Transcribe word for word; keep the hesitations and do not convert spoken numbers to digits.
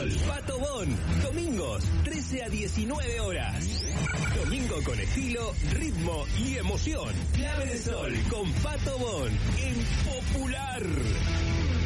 Sol, Pato Bon, domingos, trece a diecinueve horas. Domingo con estilo, ritmo y emoción. Clave de Sol con Pato Bon en Popular.